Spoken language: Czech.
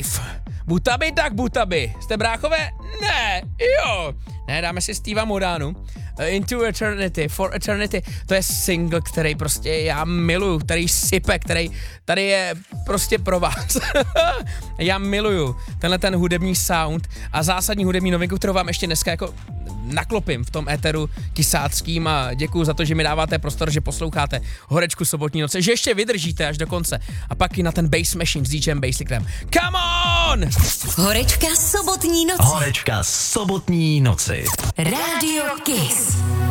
Steve. Butaby tak butaby. Jste bráchové? Ne, jo. Ne, dáme si Steva Modánu. Into Eternity, For Eternity. To je single, který prostě já miluju, který sype, který tady je prostě pro vás. Já miluju tenhle ten hudební sound a zásadní hudební novinku, kterou vám ještě dneska jako naklopím v tom éteru kysáckým a děkuju za to, že mi dáváte prostor, že posloucháte Horečku sobotní noci, že ještě vydržíte až do konce a pak i na ten Bass Machine s DJem Basslickem. Come on! Horečka sobotní noci. Horečka sobotní noci. Radio Kiss.